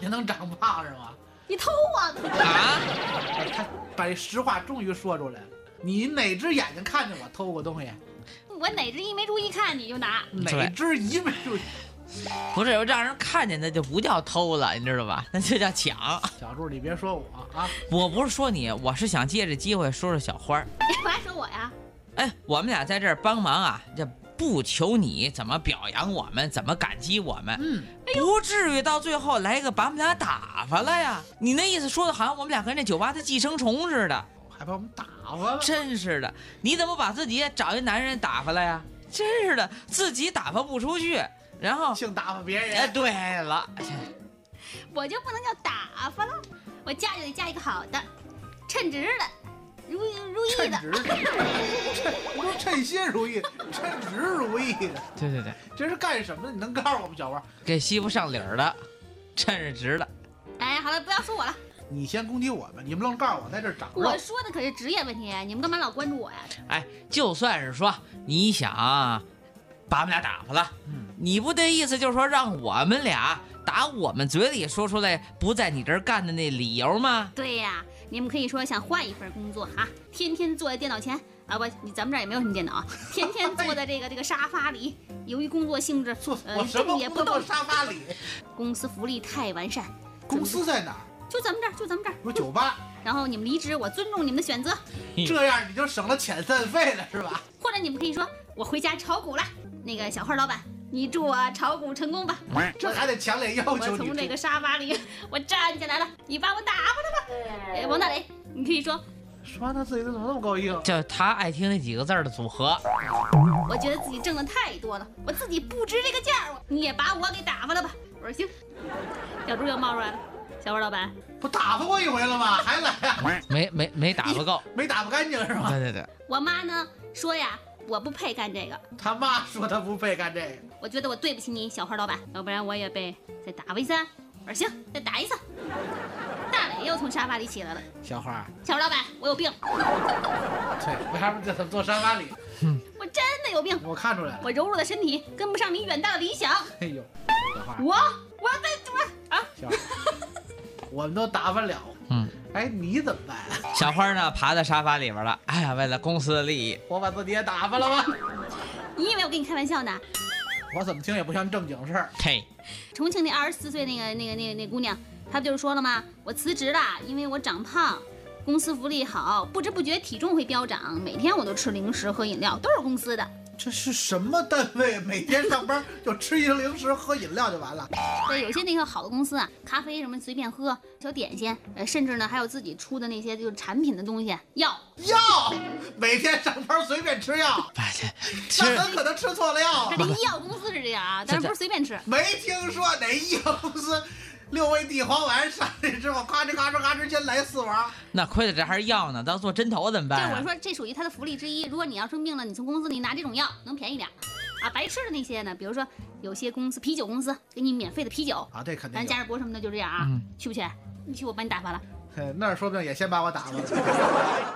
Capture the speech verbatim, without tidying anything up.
就能长胖是吗？ 你偷我啊！ 他把这实话终于说出来了。你哪只眼睛看见我偷过东西？ 我哪只一没注意看你就拿？ 哪只一没注意？ 不是，让人看见那就不叫偷了，你知道吧？那就叫抢。 小柱，你别说我啊！ 我不是说你，我是想借着机会说说小花。 你干嘛说我呀？ 哎，我们俩在这儿帮忙啊，这不求你怎么表扬我们，怎么感激我们， 嗯， 不至于到最后来一个把我们俩打发了呀。你那意思说的好像我们俩跟这酒吧的寄生虫似的， 还把我们打发了。 真是的，你怎么把自己找一男人打发了呀？真是的，自己打发不出去，然后净打发别人。 哎，对了， 我就不能叫打发了，我嫁就得嫁一个好的，称职的，如如意的。 称职的，称不是称心如意，称职如意的。 对对对， 这是干什么的？你能告诉我们小花？ 给媳妇上理儿的，称是职的。 哎，好了，不要说我了。 你先攻击我们，你们愣告诉我在这儿长肉。 我说的可是职业问题，你们干嘛老关注我呀？ 哎，就算是说你想把我们俩打发了， 嗯， 你不这意思就是说让我们俩打我们嘴里说出来不在你这儿干的那理由吗？ 对呀，你们可以说想换一份工作啊，天天坐在电脑前啊，不，你咱们这儿也没有什么电脑啊，天天坐在这个这个沙发里，由于工作性质， 坐呃， 我什么动也不动不坐，沙发里？ 公司福利太完善， 公司在哪儿？ 就咱们这儿，就咱们这儿。 有酒吧。 然后你们离职，我尊重你们的选择， 这样你就省了遣散费了，是吧？ 或者你们可以说我回家炒股了。那个小花老板，你祝我炒股成功吧。 这还得强烈要求我你。 从这个沙发里我站起来了，你把我打发了吧。哎，王大雷，你可以说， 说他自己怎么那么高兴？ 就他爱听那几个字儿的组合。 我觉得自己挣的太多了，我自己不值这个价，你也把我给打发了吧。我说行，小猪又冒出来了。小花老板， 不打发过一回了吗？还来呀、啊？ 没没没打发够， 没打发干净是吧？ 对对对， 我妈呢说呀，我不配干这个。 他妈说他不配干这个。 我觉得我对不起你，小花老板，要不然我也被再打发一次。我说行，再打一次。大磊又从沙发里起来了。 小花， 小花老板，我有病。 对，为啥不在坐沙发里？ 我真的有病。 我看出来了。 我柔弱的身体跟不上你远大的理想。 哎呦，小花， 我我要再我啊！ 小花，我们都打发了。 嗯， 哎，你怎么办、啊？ 小花呢爬在沙发里边了。哎呀，为了公司的利益， 我把自己也打发了吗？ 你以为我跟你开玩笑呢？ 我怎么听也不像正经事儿。 嘿， 重庆那二十四岁那个那个那个那姑娘，她不就是说了吗？我辞职了，因为我长胖，公司福利好，不知不觉体重会飙涨，每天我都吃零食喝饮料，都是公司的。 这是什么单位？每天上班就吃一个零食喝饮料就完了？ 对，有些那个好的公司啊，咖啡什么随便喝，小点心，呃，甚至呢还有自己出的那些就是产品的东西，药药，每天上班随便吃药， 吃那很可能吃错了药。 这个医药公司是这样啊，但是不是随便吃。 没听说哪医药公司六味地黄丸上去之后，咔哧咔哧咔哧先来四碗。 那亏了这还是药呢，当做针头怎么办、啊？ 就是我说这属于它的福利之一。如果你要生病了，你从公司里拿这种药能便宜点啊。白吃的那些呢，比如说有些公司啤酒公司给你免费的啤酒啊，这肯定。 咱嘉士伯什么的就这样啊， 嗯、 去不去？你去我把你打发了。 那说不定也先把我打发了。